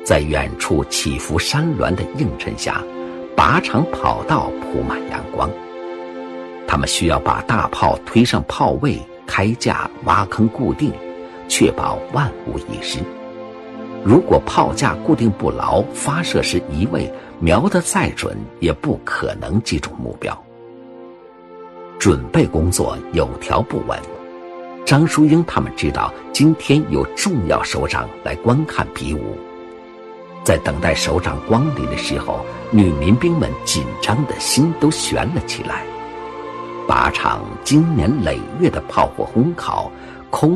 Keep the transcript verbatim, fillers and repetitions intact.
在远处起伏山峦的映衬下，靶场跑道铺满阳光。他们需要把大炮推上炮位，开架挖坑固定，确保万无一失。如果炮架固定不牢，发射时移位，瞄得再准也不可能击中目标。准备工作有条不紊。张淑英他们知道今天有重要首长来观看比武，在等待首长光临的时候，女民兵们紧张的心都悬了起来。靶场经年累月的炮火烘烤，